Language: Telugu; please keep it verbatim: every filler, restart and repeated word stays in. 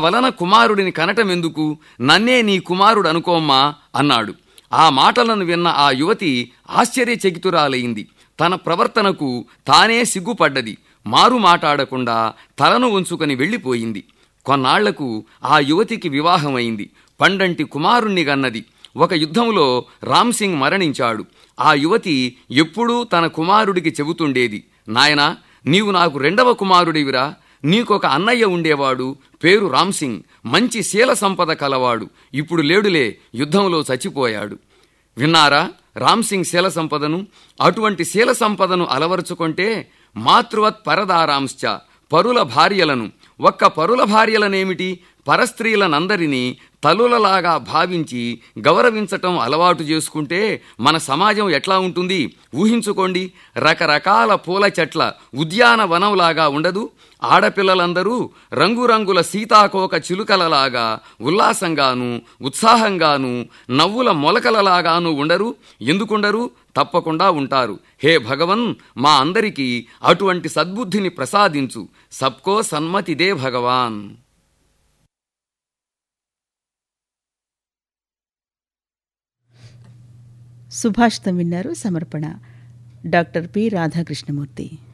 వలన కుమారుడిని కనటమెందుకు, నన్నే నీ కుమారుడు అనుకోమ్మా అన్నాడు. ఆ మాటలను విన్న ఆ యువతి ఆశ్చర్యచకితురాలైంది. తన ప్రవర్తనకు తానే సిగ్గుపడ్డది. మారు మాటాడకుండా తలను ఉంచుకొని వెళ్ళిపోయింది. కొన్నాళ్లకు ఆ యువతికి వివాహమైంది. పండంటి కుమారుణ్ణి గన్నది. ఒక యుద్ధంలో రామ్సింగ్ మరణించాడు. ఆ యువతి ఎప్పుడూ తన కుమారుడికి చెబుతుండేది, నాయనా, నీవు నాకు రెండవ కుమారుడివిరా. నీకొక అన్నయ్య ఉండేవాడు, పేరు రామ్సింగ్. మంచి శీల సంపద కలవాడు. ఇప్పుడు లేడులే, యుద్ధంలో చచ్చిపోయాడు. విన్నారా రామ్సింగ్ శీల సంపదను? అటువంటి శీల సంపదను అలవరుచుకుంటే మాతృవత్ పరదారాంశ్చ, పరుల భార్యలను, ఒక్క పరుల భార్యలనేమిటి, పరస్త్రీలనందరినీ తల్లులలాగా భావించి గౌరవించటం అలవాటు చేసుకుంటే మన సమాజం ఎట్లా ఉంటుంది ఊహించుకోండి. రకరకాల పూల చెట్ల ఉద్యానవనంలాగా ఉండదు? ఆడపిల్లలందరూ రంగురంగుల సీతాకోక చిలుకలలాగా ఉల్లాసంగాను ఉత్సాహంగాను నవ్వుల మొలకలలాగాను ఉండరు? ఎందుకుండరు? తప్పకుండా ఉంటారు. హే భగవన్, మా అందరికీ అటువంటి సద్బుద్ధిని ప్రసాదించు. సబ్కో సన్మతి దే భగవాన్. సుభాషితం విన్నారు. సమర్పణ డాక్టర్ పి రాధాకృష్ణమూర్తి.